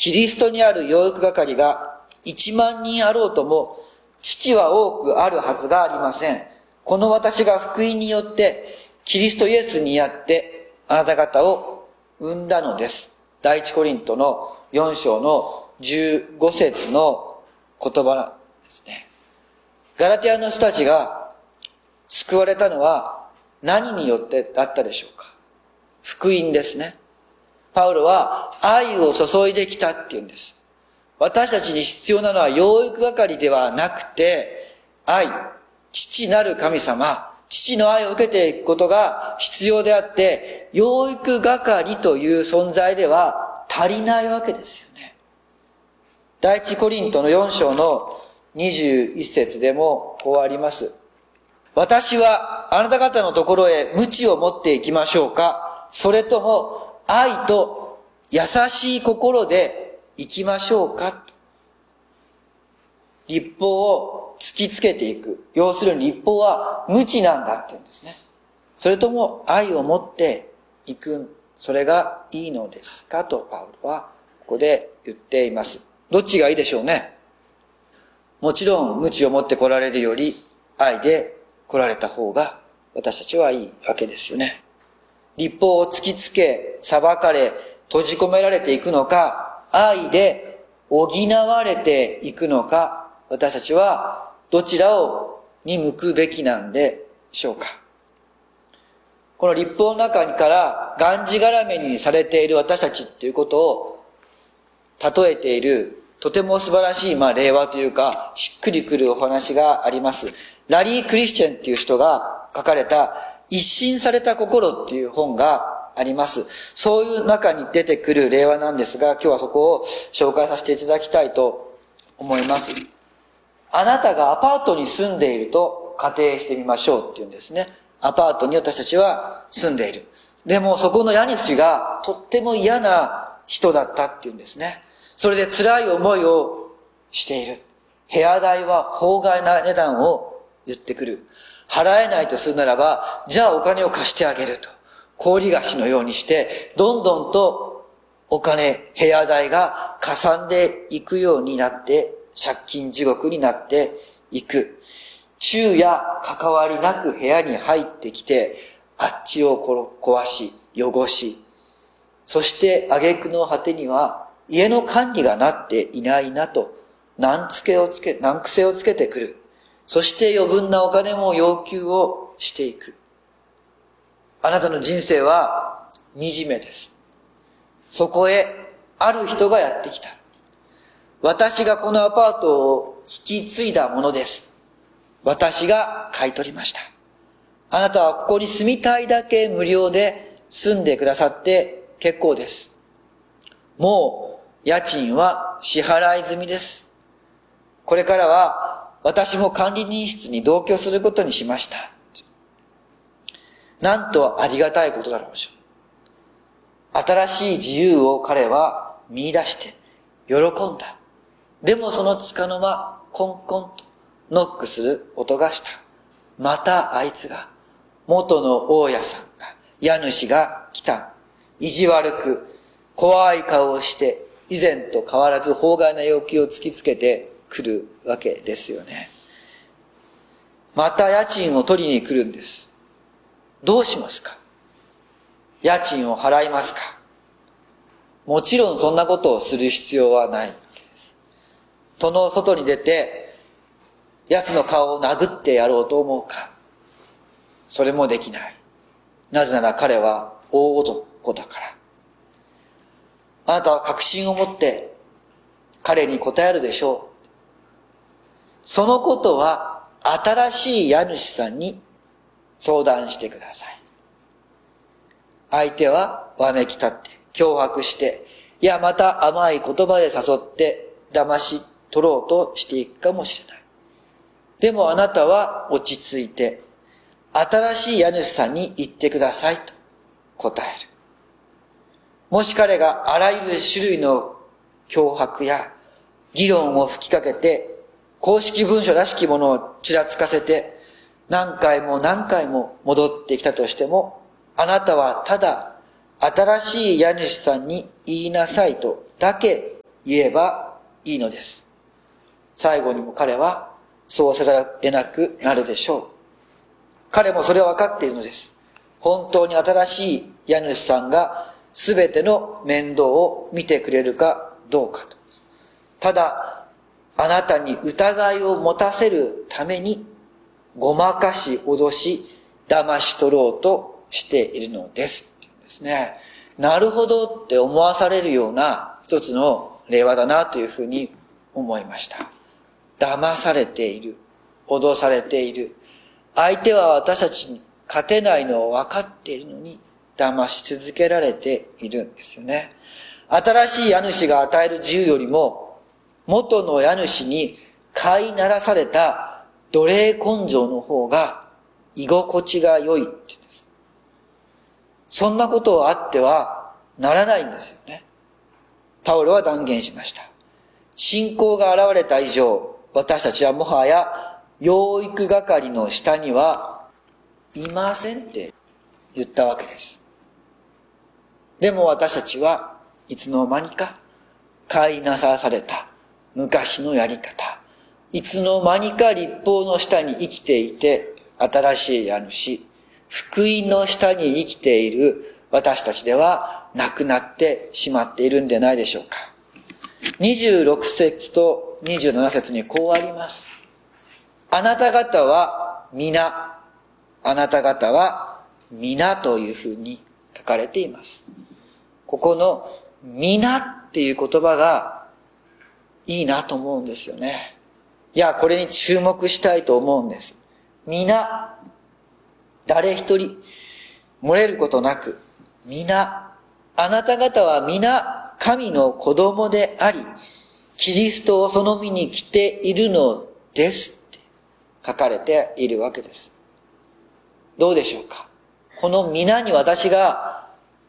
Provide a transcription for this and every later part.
キリストにある養育係が1万人あろうとも、父は多くあるはずがありません。この私が福音によってキリストイエスにあってあなた方を生んだのです。第一コリントの4章の15節の言葉ですね。ガラテヤの人たちが救われたのは何によってだったでしょうか。福音ですね。パウロは愛を注いできたって言うんです。私たちに必要なのは養育係ではなくて、愛、父なる神様、父の愛を受けていくことが必要であって、養育係という存在では足りないわけですよね。第一コリントの4章の21節でもこうあります。私はあなた方のところへ鞭を持っていきましょうか、それとも愛と優しい心で行きましょうか。律法を突きつけていく。要するに律法は無知なんだって言うんですね。それとも愛を持っていく。それがいいのですかとパウロはここで言っています。どっちがいいでしょうね。もちろん無知を持って来られるより愛で来られた方が私たちはいいわけですよね。律法を突きつけ、裁かれ、閉じ込められていくのか、愛で補われていくのか、私たちはどちらに向くべきなんでしょうか。この律法の中からがんじがらめにされている私たちっていうことを例えているとても素晴らしい例話というかしっくりくるお話があります。ラリー・クリスチェンっていう人が書かれた一新された心っていう本があります。そういう中に出てくる例話なんですが、今日はそこを紹介させていただきたいと思います。あなたがアパートに住んでいると仮定してみましょうっていうんですね。アパートに私たちは住んでいる。でもそこの家主がとっても嫌な人だったっていうんですね。それで辛い思いをしている。部屋代は法外な値段を言ってくる。払えないとするならば、じゃあお金を貸してあげると。氷菓子のようにして、どんどんとお金、部屋代がかさんでいくようになって、借金地獄になっていく。昼夜関わりなく部屋に入ってきて、あっちを壊し、汚し、そして挙句の果てには、家の管理がなっていないなと、難癖をつけてくる。そして余分なお金も要求をしていく。あなたの人生は惨めです。そこへある人がやってきた。私がこのアパートを引き継いだものです。私が買い取りました。あなたはここに住みたいだけ無料で住んでくださって結構です。もう家賃は支払い済みです。これからは私も管理人室に同居することにしました。なんとありがたいことだろうでしょう。新しい自由を彼は見出して喜んだ。でもそのつかの間、コンコンとノックする音がした。またあいつが、元の大家さんが、家主が来た。意地悪く、怖い顔をして、以前と変わらず法外な要求を突きつけてくるわけですよね。また家賃を取りに来るんです。どうしますか？家賃を払いますか？もちろんそんなことをする必要はないわけです。戸の外に出て、奴の顔を殴ってやろうと思うか？それもできない。なぜなら彼は大男だから。あなたは確信を持って彼に答えるでしょう。そのことは新しい家主さんに相談してください。相手はわめき立って脅迫して、いやまた甘い言葉で誘って騙し取ろうとしていくかもしれない。でもあなたは落ち着いて新しい家主さんに言ってくださいと答える。もし彼があらゆる種類の脅迫や議論を吹きかけて公式文書らしきものをちらつかせて何回も何回も戻ってきたとしても、あなたはただ新しい家主さんに言いなさいとだけ言えばいいのです。最後にも彼はそうせざるを得なくなるでしょう。彼もそれを分かっているのです。本当に新しい家主さんが全ての面倒を見てくれるかどうかと。ただ、あなたに疑いを持たせるためにごまかし、脅し、騙し取ろうとしているのですっていうんですね。なるほどって思わされるような一つの例話だなというふうに思いました。騙されている、脅されている。相手は私たちに勝てないのを分かっているのに騙し続けられているんですよね。新しい家主が与える自由よりも元の家主に飼いならされた奴隷根性の方が居心地が良いって言うんです。そんなことはあってはならないんですよね。パウロは断言しました。信仰が現れた以上、私たちはもはや養育係の下にはいませんって言ったわけです。でも私たちはいつの間にか飼いなされた昔のやり方、いつの間にか律法の下に生きていて、新しい家主、福音の下に生きている私たちではなくなってしまっているんでないでしょうか。26節と27節にこうあります。あなた方は皆、あなた方は皆というふうに書かれています。ここの皆っていう言葉がいいなと思うんですよね。いや、これに注目したいと思うんです。皆、誰一人漏れることなく、皆、あなた方は皆神の子供であり、キリストをその身に来ているのですって書かれているわけです。どうでしょうか。この皆に私が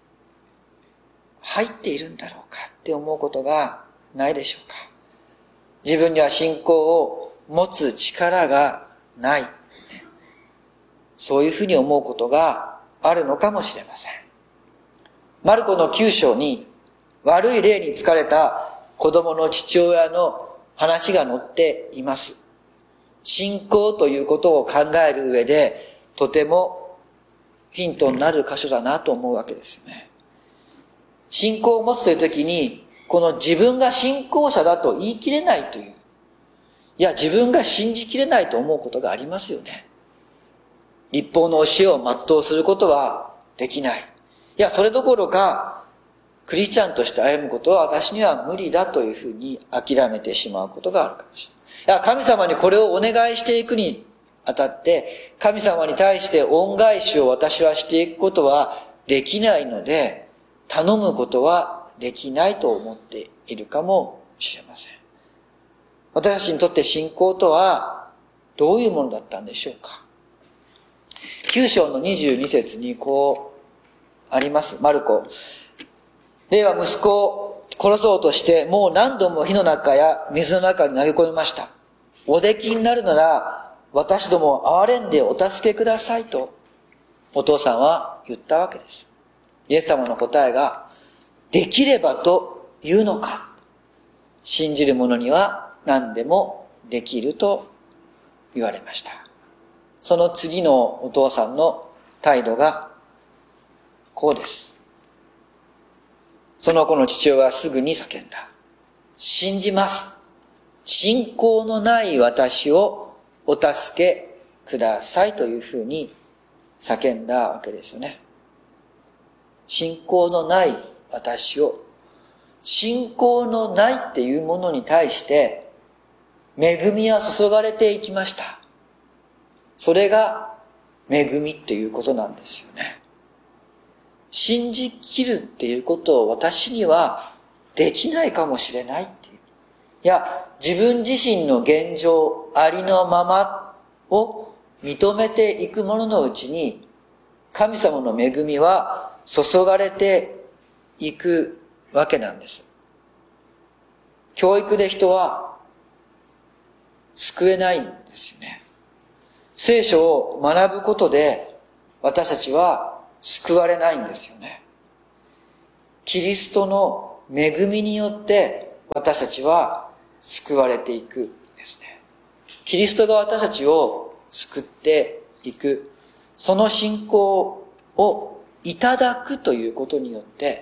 入っているんだろうかって思うことがないでしょうか。自分には信仰を持つ力がない。そういうふうに思うことがあるのかもしれません。マルコの9章に悪い霊に疲れた子供の父親の話が載っています。信仰ということを考える上でとてもヒントになる箇所だなと思うわけですよね。信仰を持つというときに、この自分が信仰者だと言い切れないという、いや自分が信じきれないと思うことがありますよね。律法の教えを全うすることはできない。いや、それどころか、クリスチャンとして歩むことは私には無理だというふうに諦めてしまうことがあるかもしれない。いや、神様にこれをお願いしていくにあたって、神様に対して恩返しを私はしていくことはできないので、頼むことはできないと思っているかもしれません。私たちにとって信仰とはどういうものだったんでしょうか。9章の22節にこうあります。マルコ。霊は息子を殺そうとしてもう何度も火の中や水の中に投げ込みました。おできになるなら私どもを憐れんでお助けくださいとお父さんは言ったわけです。イエス様の答えができればというのか。信じる者には何でもできると言われました。その次のお父さんの態度がこうです。その子の父親はすぐに叫んだ。信じます。信仰のない私をお助けくださいというふうに叫んだわけですよね。信仰のない私を、信仰のないっていうものに対して恵みは注がれていきました。それが恵みっていうことなんですよね。信じきるっていうことを私にはできないかもしれないっていう。いや、自分自身の現状、ありのままを認めていくもののうちに、神様の恵みは注がれていくわけなんです。教育で人は救えないんですよね。聖書を学ぶことで私たちは救われないんですよね。キリストの恵みによって私たちは救われていくんですね。キリストが私たちを救っていく、その信仰をいただくということによって、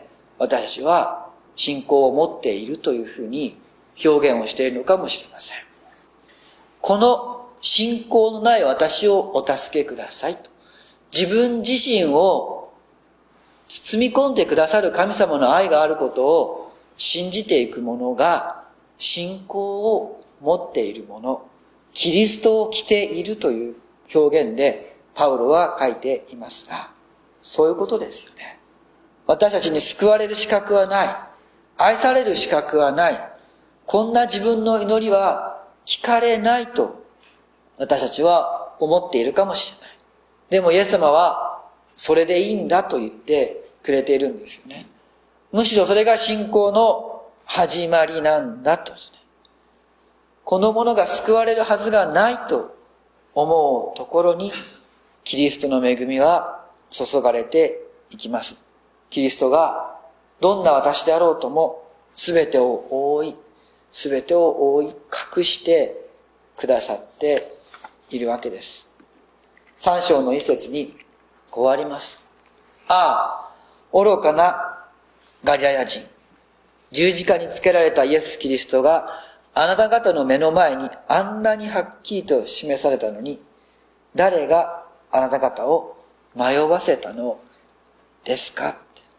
私たちは信仰を持っているというふうに表現をしているのかもしれません。この信仰のない私をお助けくださいと。自分自身を包み込んでくださる神様の愛があることを信じていく者が信仰を持っている者、キリストを着ているという表現でパウロは書いていますが、そういうことですよね。私たちに救われる資格はない。愛される資格はない。こんな自分の祈りは聞かれないと私たちは思っているかもしれない。でもイエス様はそれでいいんだと言ってくれているんですよね。むしろそれが信仰の始まりなんだとですね。このものが救われるはずがないと思うところにキリストの恵みは注がれていきます。キリストがどんな私であろうとも全てを覆い隠してくださっているわけです。3章の一節にこうあります。ああ、愚かなガリラヤ人。十字架につけられたイエス・キリストがあなた方の目の前にあんなにはっきりと示されたのに、誰があなた方を迷わせたのですかって。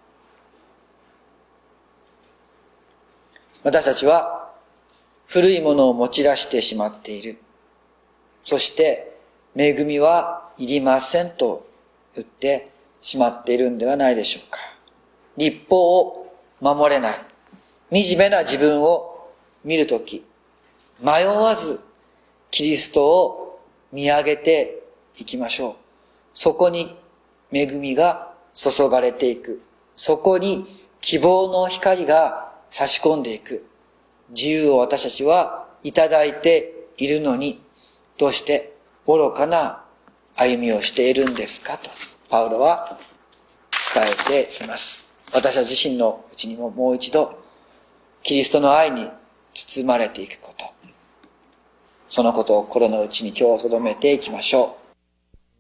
私たちは古いものを持ち出してしまっている。そして恵みはいりませんと言ってしまっているんではないでしょうか。律法を守れない惨めな自分を見るとき、迷わずキリストを見上げていきましょう。そこに恵みが注がれていく。そこに希望の光が差し込んでいく。自由を私たちはいただいているのに、どうして愚かな歩みをしているんですかとパウロは伝えています。私たち自身のうちにももう一度キリストの愛に包まれていくこと、そのことを心の内に今日留めていきましょう。